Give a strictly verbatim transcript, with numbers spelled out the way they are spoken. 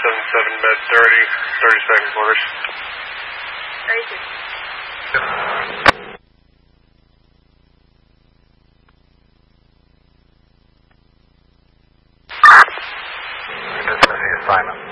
seven seven med thirty, thirty seconds orders. Thank you. Dismissing assignment.